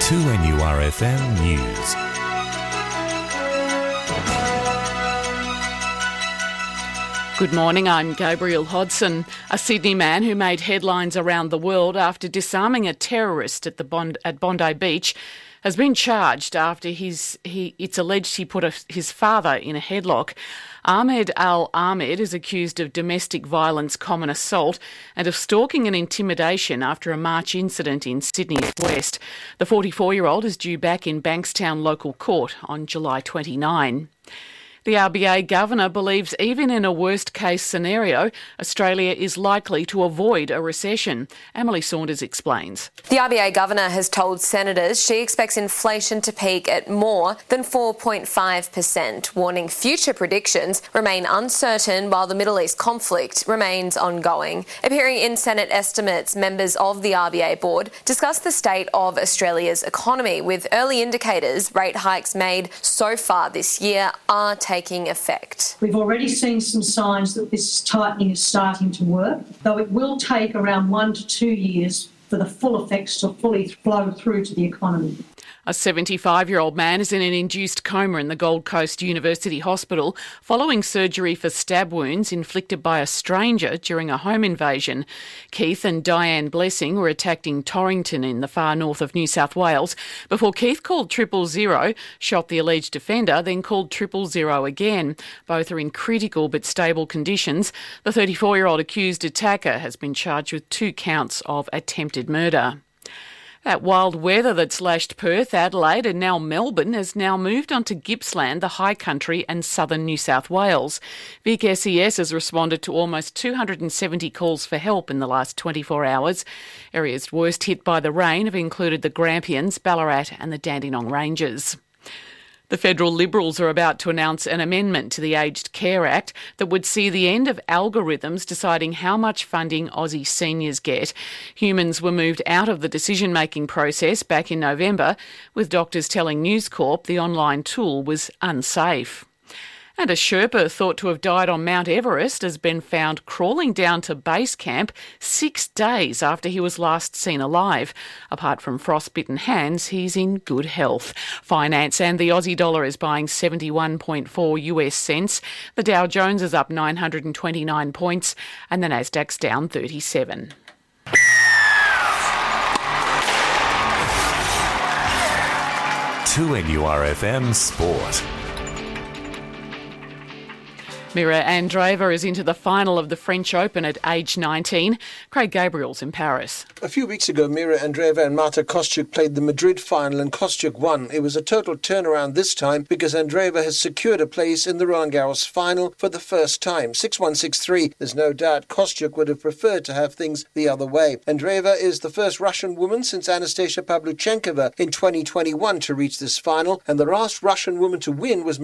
2NURFM News. Good morning, I'm Gabrielle Hodson. A Sydney man who made headlines around the world after disarming a terrorist at Bondi Beach has been charged after it's alleged he put his father in a headlock. Ahmed Al Ahmed is accused of domestic violence, common assault and of stalking and intimidation after a March incident in Sydney's West. The 44-year-old is due back in Bankstown Local Court on July 29. The RBA Governor believes even in a worst-case scenario, Australia is likely to avoid a recession. Emily Saunders explains. The RBA Governor has told senators she expects inflation to peak at more than 4.5%, warning future predictions remain uncertain while the Middle East conflict remains ongoing. Appearing in Senate estimates, members of the RBA board discussed the state of Australia's economy, with early indicators rate hikes made so far this year are taking effect. We've already seen some signs that this tightening is starting to work, though it will take around 1 to 2 years for the full effects to fully flow through to the economy. A 75-year-old man is in an induced coma in the Gold Coast University Hospital following surgery for stab wounds inflicted by a stranger during a home invasion. Keith and Diane Blessing were attacked in Torrington in the far north of New South Wales before Keith called 000, shot the alleged offender, then called 000 again. Both are in critical but stable conditions. The 34-year-old accused attacker has been charged with 2 counts of attempted murder. That wild weather that's lashed Perth, Adelaide and now Melbourne has now moved on to Gippsland, the high country and southern New South Wales. Vic SES has responded to almost 270 calls for help in the last 24 hours. Areas worst hit by the rain have included the Grampians, Ballarat and the Dandenong Ranges. The federal Liberals are about to announce an amendment to the Aged Care Act that would see the end of algorithms deciding how much funding Aussie seniors get. Humans were moved out of the decision-making process back in November, with doctors telling News Corp the online tool was unsafe. And a Sherpa thought to have died on Mount Everest has been found crawling down to base camp 6 days after he was last seen alive. Apart from frostbitten hands, he's in good health. Finance and the Aussie dollar is buying 71.4 US cents. The Dow Jones is up 929 points and the Nasdaq's down 37. To NURFM Sport. Mira Andreeva is into the final of the French Open at age 19. Craig Gabriel's in Paris. A few weeks ago, Mira Andreeva and Marta Kostyuk played the Madrid final and Kostyuk won. It was a total turnaround this time because Andreeva has secured a place in the Roland Garros final for the first time. 6-1, 6-3. There's no doubt Kostyuk would have preferred to have things the other way. Andreeva is the first Russian woman since Anastasia Pavlyuchenkova in 2021 to reach this final, and the last Russian woman to win was